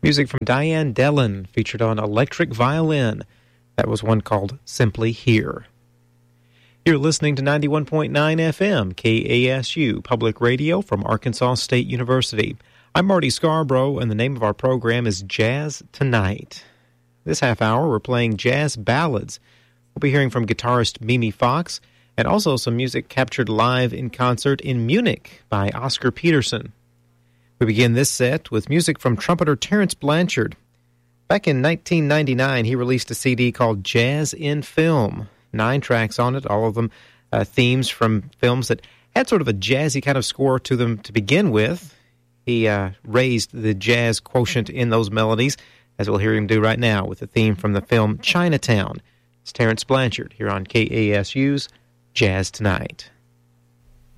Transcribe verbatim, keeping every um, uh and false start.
Music from Diane Dellen, featured on Electric Violin. That was one called Simply Here. You're listening to ninety-one point nine F M, K A S U, Public Radio from Arkansas State University. I'm Marty Scarborough, and the name of our program is Jazz Tonight. This half hour, we're playing jazz ballads. We'll be hearing from guitarist Mimi Fox, and also some music captured live in concert in Munich by Oscar Peterson. We begin this set with music from trumpeter Terence Blanchard. Back in nineteen ninety-nine, he released a C D called Jazz in Film. Nine tracks on it, all of them uh, themes from films that had sort of a jazzy kind of score to them to begin with. He uh, raised the jazz quotient in those melodies, as we'll hear him do right now with the theme from the film Chinatown. It's Terence Blanchard here on K A S U's Jazz Tonight.